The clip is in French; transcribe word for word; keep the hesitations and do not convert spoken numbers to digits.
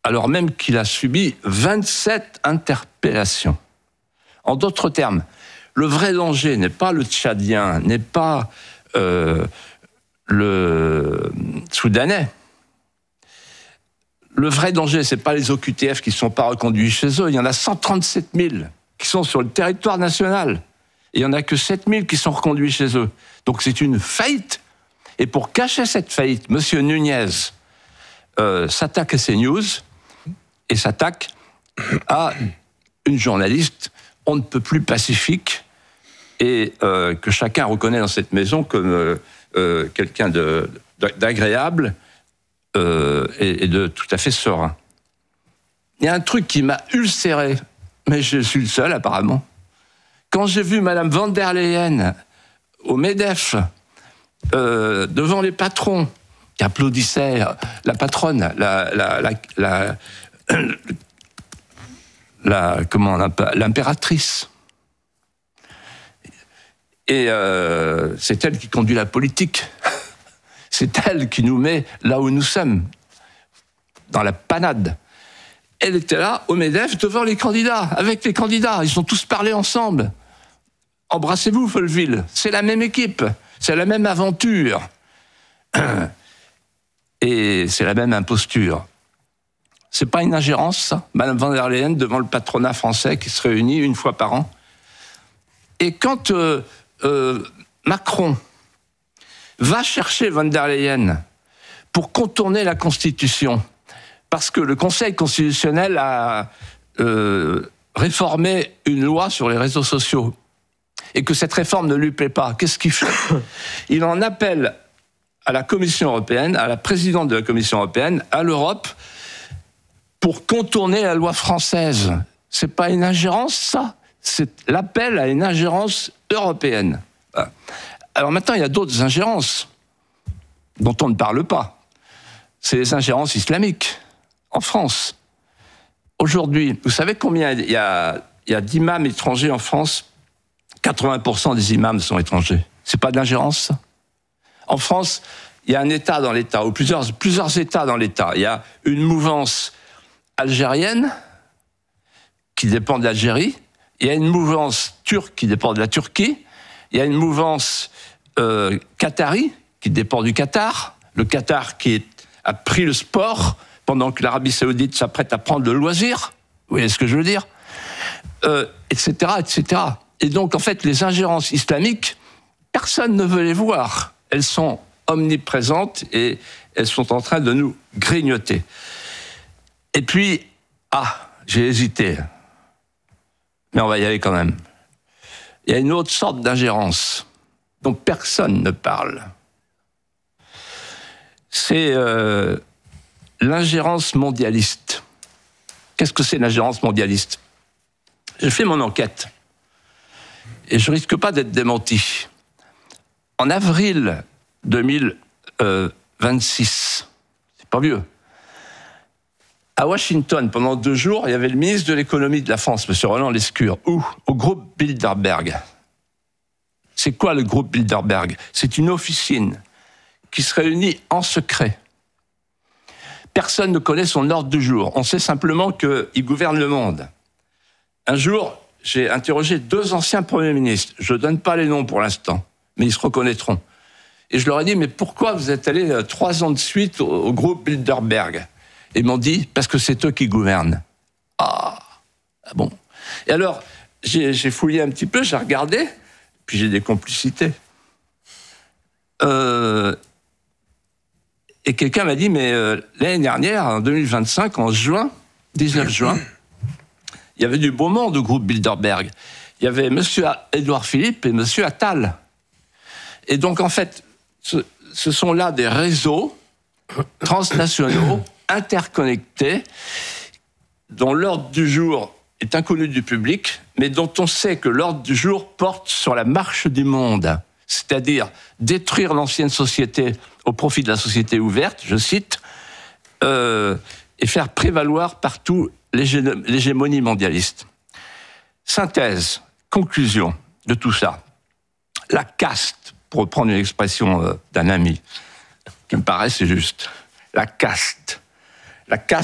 alors même qu'il a subi vingt-sept interpellations. En d'autres termes, le vrai danger n'est pas le Tchadien, n'est pas euh, le Soudanais. Le vrai danger, ce n'est pas les O Q T F qui ne sont pas reconduits chez eux. Il y en a cent trente-sept mille qui sont sur le territoire national. Et il n'y en a que sept mille qui sont reconduits chez eux. Donc c'est une faillite. Et pour cacher cette faillite, M. Nunez euh, s'attaque à CNews et s'attaque à une journaliste on ne peut plus pacifique et euh, que chacun reconnaît dans cette maison comme euh, euh, quelqu'un de, d'agréable euh, et, et de tout à fait serein. Il y a un truc qui m'a ulcéré, mais je suis le seul apparemment. Quand j'ai vu Madame van der Leyen au MEDEF, euh, devant les patrons qui applaudissaient la patronne, la, la, la, la, la comment, l'impératrice. Et euh, c'est elle qui conduit la politique. C'est elle qui nous met là où nous sommes, dans la panade. Elle était là, au MEDEF, devant les candidats, avec les candidats. Ils ont tous parlé ensemble. Embrassez-vous, Folleville. C'est la même équipe. C'est la même aventure. Et c'est la même imposture. C'est pas une ingérence, ça, Madame van der Leyen, devant le patronat français qui se réunit une fois par an. Et quand euh, euh, Macron va chercher van der Leyen pour contourner la Constitution, parce que le Conseil constitutionnel a euh, réformé une loi sur les réseaux sociaux, et que cette réforme ne lui plaît pas, qu'est-ce qu'il fait ? Il en appelle à la Commission européenne, à la présidente de la Commission européenne, à l'Europe, pour contourner la loi française. C'est pas une ingérence, ça ? C'est l'appel à une ingérence européenne. Alors maintenant, il y a d'autres ingérences dont on ne parle pas. C'est les ingérences islamiques en France. Aujourd'hui, vous savez combien il y a, il y a d'imams étrangers en France ? quatre-vingts pour cent des imams sont étrangers. C'est pas de l'ingérence, ça ? En France, il y a un État dans l'État, ou plusieurs, plusieurs États dans l'État. Il y a une mouvance algérienne qui dépend de l'Algérie. Il y a une mouvance turque qui dépend de la Turquie. Il y a une mouvance euh, qatari qui dépend du Qatar. Le Qatar qui est, a pris le sport pendant que l'Arabie Saoudite s'apprête à prendre le loisir. Vous voyez ce que je veux dire ? euh, et cetera, et cetera. Et donc, en fait, les ingérences islamiques, personne ne veut les voir. Elles sont omniprésentes et elles sont en train de nous grignoter. Et puis, ah, j'ai hésité, mais on va y aller quand même. Il y a une autre sorte d'ingérence dont personne ne parle. C'est euh, l'ingérence mondialiste. Qu'est-ce que c'est l'ingérence mondialiste ? J'ai fait mon enquête et je risque pas d'être démenti. En avril deux mille vingt-six, c'est pas vieux, à Washington, pendant deux jours, il y avait le ministre de l'économie de la France, M. Roland Lescure, où au groupe Bilderberg. C'est quoi le groupe Bilderberg ? C'est une officine qui se réunit en secret. Personne ne connaît son ordre du jour. On sait simplement qu'il gouverne le monde. Un jour, j'ai interrogé deux anciens premiers ministres. Je ne donne pas les noms pour l'instant, mais ils se reconnaîtront. Et je leur ai dit, mais pourquoi vous êtes allés trois ans de suite au, au groupe Bilderberg ? Et ils m'ont dit, parce que c'est eux qui gouvernent. Ah, ah bon. Et alors, j'ai, j'ai fouillé un petit peu, j'ai regardé, puis j'ai des complicités. Euh, et quelqu'un m'a dit, mais euh, l'année dernière, en deux mille vingt-cinq, en juin, dix-neuf juin, il y avait du beau monde au groupe Bilderberg. Il y avait M. Édouard Philippe et M. Attal. Et donc, en fait, ce, ce sont là des réseaux transnationaux, interconnectés, dont l'ordre du jour est inconnu du public, mais dont on sait que l'ordre du jour porte sur la marche du monde, c'est-à-dire détruire l'ancienne société au profit de la société ouverte, je cite, euh, et faire prévaloir partout l'hégémonie mondialiste. Synthèse, conclusion de tout ça. La caste, pour reprendre une expression euh, d'un ami, qui me paraît c'est juste, la caste. La caste